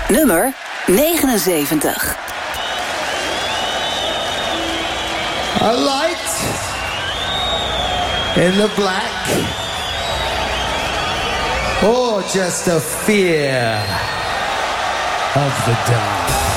Nummer 79. A light in the black, or just a fear of the dark.